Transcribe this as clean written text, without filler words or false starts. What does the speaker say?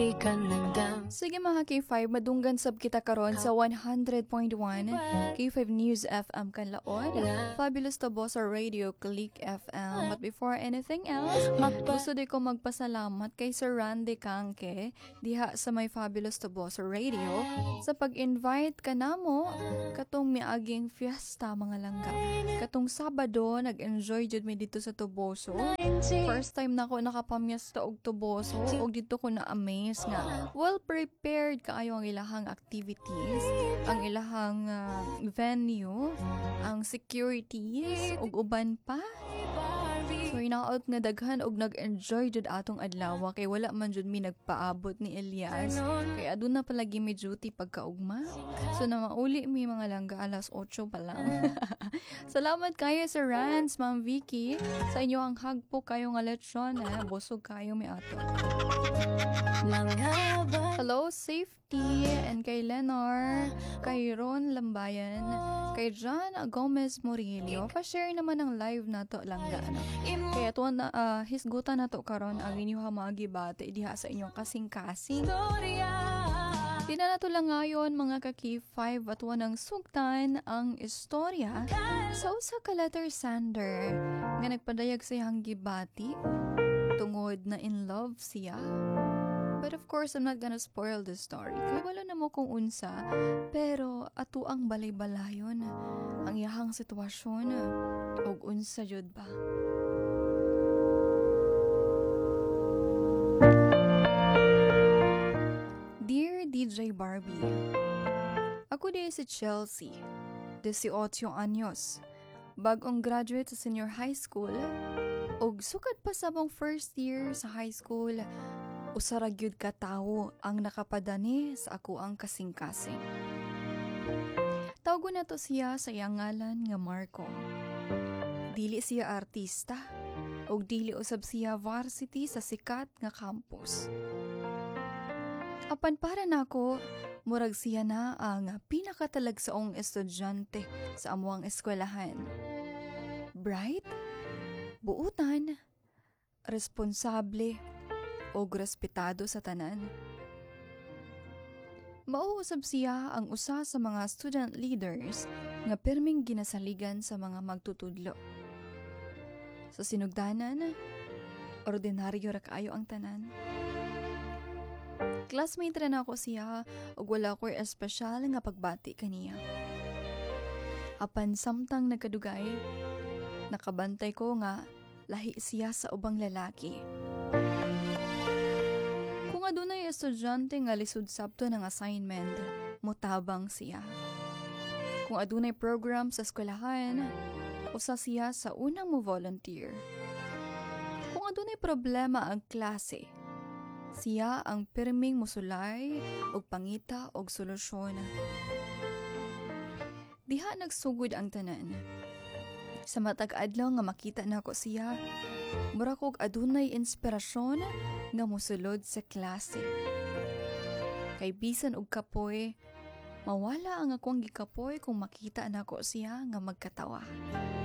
Sige mga K5, madunggan sab kita karon sa 100.1 K5 News FM Kanlaon, Fabulous Tobosa Radio Click FM. But before anything else, gusto di ko magpasalamat kay Sir Randy Kangke diha sa may Fabulous Tobosa Radio sa pag-invite ka namo katong miaging fiesta mga langga. Katong Sabado, nag-enjoy jud mi dito sa Toboso. First time na ako nakapamiesta og Toboso og dito ko na-amaze nga well prepared kaayo ang ilahang activities, ang ilahang venue, ang securities ug uban pa. So inaot nga daghan og nag-enjoy jud atong adlaw kay wala man jud mi nagpaabot ni Elias kay aduna palagi mi duty pagkaugma. So na mauli mi mga langga alas 8 pa lang. Salamat kayo sa Rans, Ma'am Vicky, sa inyo ang hagpo kayo nga lechon, busog kayo mi ato. Hello, Safety, and kay Lenor, kay Ron Lambayan, kay John Gomez Murillo. Pa-share naman ang live na to langga. Kaya ito na, hisgutan na to karon ang inyong magibate diha sa inyong kasing-kasing. Di na nato lang ngayon mga ka-K5 at wanang sugtan ang istorya sa usa ka letter sender nga nagpadayag sa iyang gibati tungod na in love siya. But of course, I'm not gonna spoil the story. Kaya wala na mo kung unsa, pero ato ang balay-balayon ang iyahang sitwasyon og unsa jud ba. Dear DJ Barbie, ako din si Chelsea, 18 anyos, bagong graduate sa senior high school, og sukat pa sa mong first year sa high school, usara gyud ka tawo ang nakapadani sa ako ang kasing-kasing. Tawgo na to siya sa iyang ngalan nga Marco. Dili siya artista, og dili usab siya varsity sa sikat nga campus. Apan para nako, murag siya na ang pinakatalagsaong estudyante sa amuang eskwelahan. Bright, buutan, responsable, og respetado sa tanan. Mauusab siya ang usa sa mga student leaders nga perming ginasaligan sa mga magtutudlo. Sa sinugdanan, ordinaryo ra kaayo ang tanan. Classmate rin ako siya ug wala ko'y espesyal nga pagbati kaniya. Apan samtang nagkadugay, nakabantay ko nga lahi siya sa ubang lalaki. Kung adunay estudyante nga lisod sabto ng assignment, mutabang siya. Kung adunay program sa eskwelahan, usa siya sa unang mo volunteer. Kung adunay problema ang klase, siya ang pirming musulay og pangita og solusyon. Diha nagsugod ang tanan. Sa matag adlaw nga makita nako siya, mura kog adunay inspirasyon nga mosulod sa klase. Kay bisan og kapoy, mawala ang akong gikapoy kung makita nako siya nga magkatawa.